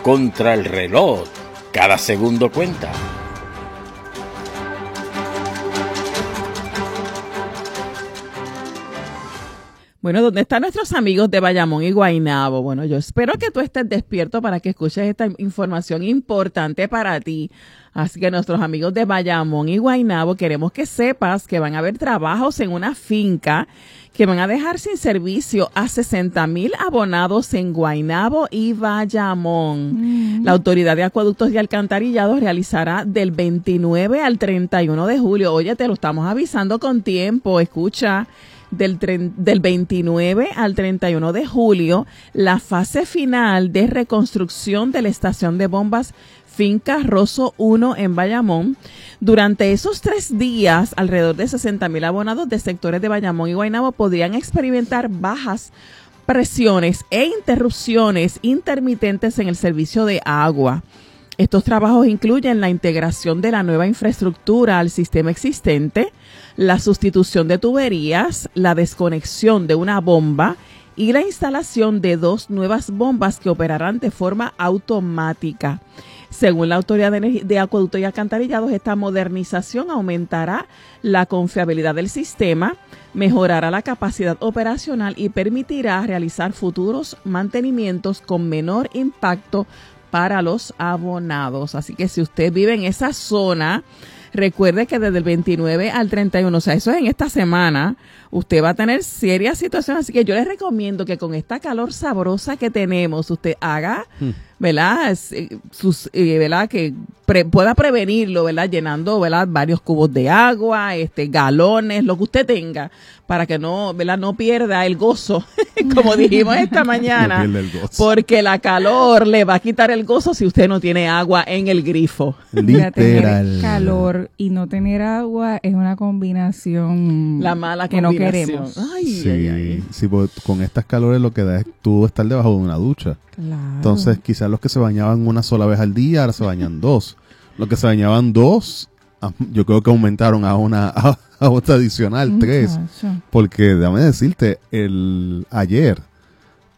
contra el reloj. Cada segundo cuenta. Bueno, ¿dónde están nuestros amigos de Bayamón y Guaynabo? Bueno, yo espero que tú estés despierto para que escuches esta información importante para ti. Así que nuestros amigos de Bayamón y Guaynabo, queremos que sepas que van a haber trabajos en una finca que van a dejar sin servicio a 60,000 abonados en Guaynabo y Bayamón. La Autoridad de Acueductos y Alcantarillados realizará del 29 al 31 de julio. Oye, te lo estamos avisando con tiempo, escucha. Del 29 al 31 de julio, la fase final de reconstrucción de la estación de bombas Finca Rosso 1 en Bayamón. Durante esos 3 días, alrededor de 60,000 abonados de sectores de Bayamón y Guaynabo podrían experimentar bajas presiones e interrupciones intermitentes en el servicio de agua. Estos trabajos incluyen la integración de la nueva infraestructura al sistema existente, la sustitución de tuberías, la desconexión de una bomba y la instalación de 2 nuevas bombas que operarán de forma automática. Según la Autoridad de Acueductos y Alcantarillados, esta modernización aumentará la confiabilidad del sistema, mejorará la capacidad operacional y permitirá realizar futuros mantenimientos con menor impacto para los abonados. Así que si usted vive en esa zona, recuerde que desde el 29 al 31, o sea, eso es en esta semana, usted va a tener serias situaciones. Así que yo les recomiendo que con esta calor sabrosa que tenemos, usted haga, ¿verdad? ¿Verdad? Que pueda prevenirlo, ¿verdad? Llenando, ¿verdad? Varios cubos de agua, galones, lo que usted tenga, para que no, ¿verdad? No pierda el gozo, como dijimos esta mañana, no porque la calor le va a quitar el gozo si usted no tiene agua en el grifo. Literal. Tener calor y no tener agua es una combinación la mala que combinación. No queremos. Sí, porque con estas calores lo que da es tú estar debajo de una ducha. Claro. Entonces quizás los que se bañaban una sola vez al día ahora se bañan 2. Los que se bañaban 2, yo creo que aumentaron a otra adicional, 3. Porque déjame decirte, ayer